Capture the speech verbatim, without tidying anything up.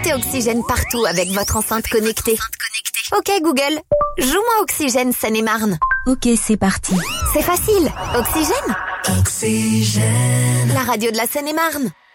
Sentez Oxygène partout avec votre enceinte connectée. Ok Google, joue-moi Oxygène Seine-et-Marne. Ok, c'est parti. C'est facile. Oxygène. Oxygène. La radio de la Seine-et-Marne.